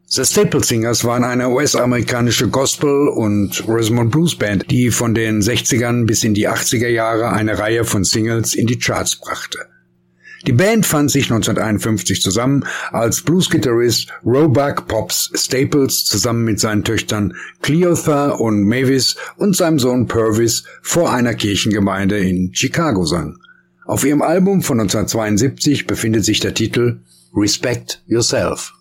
The Staple Singers waren eine US-amerikanische Gospel- und Rhythm-and-Blues-Band, die von den 60ern bis in die 80er Jahre eine Reihe von Singles in die Charts brachte. Die Band fand sich 1951 zusammen, als Blues-Gitarrist Roebuck Pops Staples zusammen mit seinen Töchtern Cleotha und Mavis und seinem Sohn Purvis vor einer Kirchengemeinde in Chicago sang. Auf ihrem Album von 1972 befindet sich der Titel Respect Yourself.